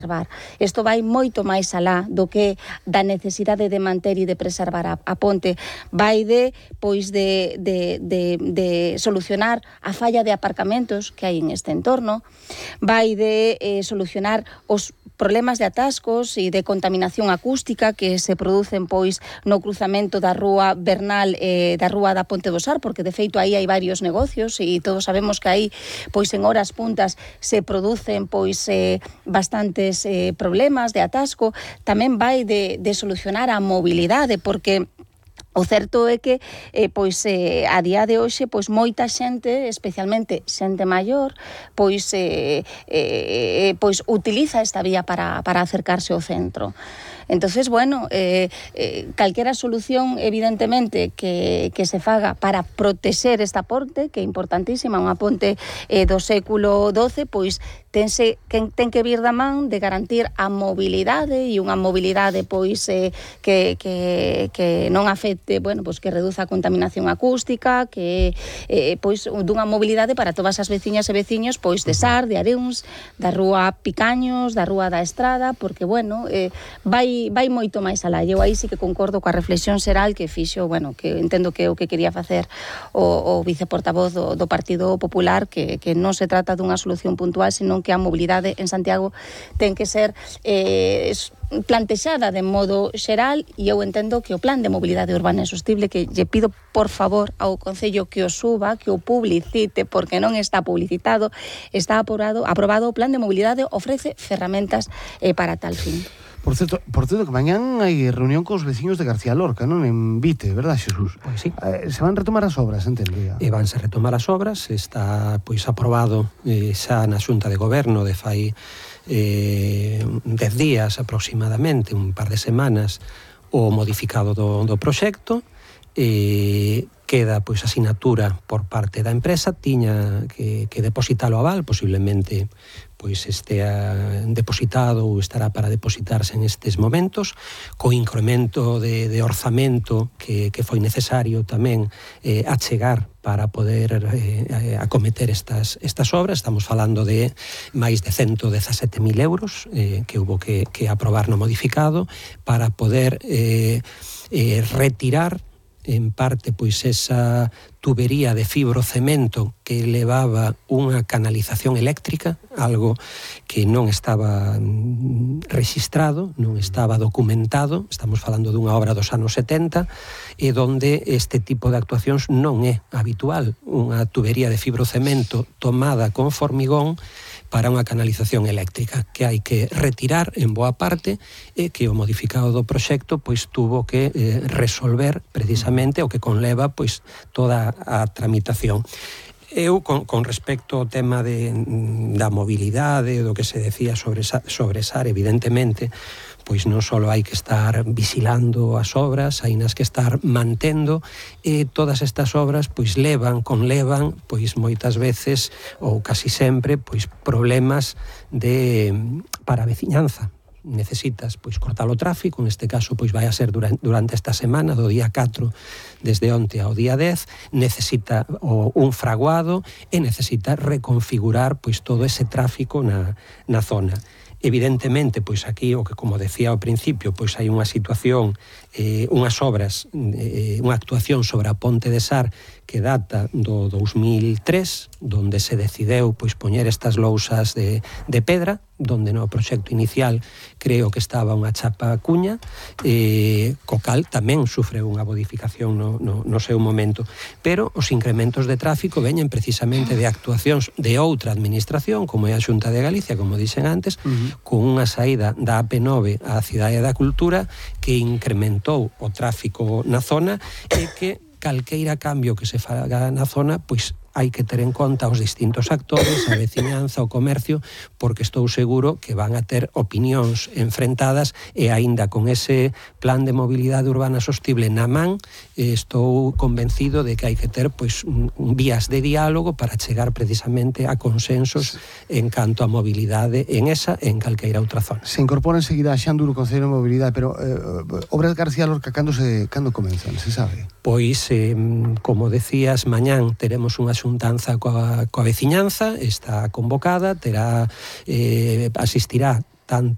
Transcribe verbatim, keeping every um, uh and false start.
Isto vai moito máis alá do que da necesidade de manter e de preservar a, a ponte. Vai de, pois, de, de, de, de solucionar a falla de aparcamentos que hai en este entorno, vai de eh, solucionar os problemas de atascos e de contaminación acústica que se producen pois no cruzamento da rúa Bernal e eh, da rúa da Ponte do Sar, porque de feito aí hai varios negocios e todos sabemos que aí pois en horas puntas se producen pois eh, bastantes eh, problemas de atasco. Tamén vai de, de solucionar a mobilidade, porque o certo é que eh, pois, eh, a día de hoxe pois, moita xente, especialmente xente maior, pois, eh, eh, pois utiliza esta vía para, para acercarse ao centro. Entonces, bueno, eh, eh, calquera solución, evidentemente, que, que se faga para protexer esta ponte, que é importantísima, unha ponte eh, do século doce, pois tense, que, ten que vir da man de garantir a mobilidade e unha mobilidade pois eh, que, que, que non afecte, bueno, pois que reduza a contaminación acústica, que eh, pois dunha mobilidade para todas as veciñas e veciños pois de Sar, de Areuns, da rúa Picaños, da rúa da Estrada, porque, bueno, eh, vai vai moito máis alá. Eu aí sí que concordo coa reflexión xeral que fixo, bueno, que entendo que o que quería facer o, o viceportavoz do, do Partido Popular, que, que non se trata dunha solución puntual, senón que a mobilidade en Santiago ten que ser eh, plantexada de modo xeral, e eu entendo que o plan de mobilidade urbana e sostible, que lle pido por favor ao Concello que o suba, que o publicite, porque non está publicitado, está aprobado, aprobado o plan de mobilidade, ofrece ferramentas eh, para tal fin. Por certo, por certo, que mañán hai reunión cos veciños de García Lorca, non? En Vite, verdad, Xesús? Pois sí. Eh, se van retomar as obras, entendo. E vanse retomar as obras, está pois aprobado eh, xa na Xunta de Goberno de fai eh, dez días aproximadamente, un par de semanas, o modificado do, do proxecto. Eh, queda pois asinatura por parte da empresa, tiña que, que depositar o aval, posiblemente pois estea depositado ou estará para depositarse en estes momentos, co incremento de, de orzamento que, que foi necesario tamén eh, achegar para poder eh, acometer estas, estas obras. Estamos falando de máis de ciento dezasete mil euros eh, que hubo que, que aprobar no modificado para poder eh, eh, retirar en parte pois esa tubería de fibrocemento que levaba unha canalización eléctrica, algo que non estaba registrado, non estaba documentado. Estamos falando dunha obra dos anos setenta, e donde este tipo de actuacións non é habitual. Unha tubería de fibrocemento tomada con formigón para unha canalización eléctrica que hai que retirar en boa parte, e que o modificado do proxecto pois tuvo que eh, resolver precisamente o que conleva pois toda a tramitación. Eu, con, con respecto ao tema de, da mobilidade, do que se decía sobre, sobre Sar, evidentemente, pois non só hai que estar vigilando as obras, hai nas que estar mantendo, e todas estas obras pois levan, conlevan, pois moitas veces, ou casi sempre, pois problemas de para a veciñanza. Necesitas pois cortar o tráfico, neste caso pois vai a ser durante, durante esta semana, do día catro desde onte ao día dez, necesita o, un fraguado e necesita reconfigurar pois todo ese tráfico na, na zona. Evidentemente, pois aquí, o que como decía ao principio, pois hai unha situación, eh, unhas obras, eh, unha actuación sobre a Ponte de Sar que data do dous mil tres, donde se decideu pois poñer estas lousas de, de pedra, donde no proxecto inicial creo que estaba unha chapa cuña, eh, co cal tamén sufre unha modificación no, no, no seu momento. Pero os incrementos de tráfico veñen precisamente de actuacións de outra administración, como é a Xunta de Galicia, como dixen antes, uh-huh. con unha saída da A P nove á Cidade da Cultura que incrementou o tráfico na zona, e que calqueira cambio que se faga na zona, pois hai que ter en conta os distintos actores, a veciñanza, o comercio, porque estou seguro que van a ter opinións enfrentadas, e aínda con ese plan de mobilidade urbana sostible na man, estou convencido de que hai que ter pois vías de diálogo para chegar precisamente a consensos en canto a mobilidade en esa e en calqueira outra zona. Se incorpora enseguida a Xanduro, Concello de Mobilidade, pero eh, obras de García Lorca, cando se cando comenzan, se sabe? Pois, eh, como decías, mañán teremos unha xuntanza coa, coa veciñanza, está convocada, terá, eh, asistirá tanto